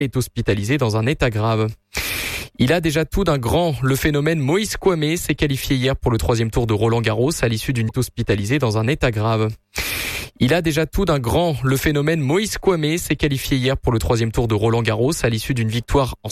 est hospitalisé dans un état grave. Il a déjà tout d'un grand. Le phénomène Moïse Kouamé s'est qualifié hier pour le 3e tour de Roland-Garros à l'issue d'une hospitalisée dans un état grave. Il a déjà tout d'un grand. Le phénomène Moïse Kouamé s'est qualifié hier pour le 3e tour de Roland-Garros à l'issue d'une victoire en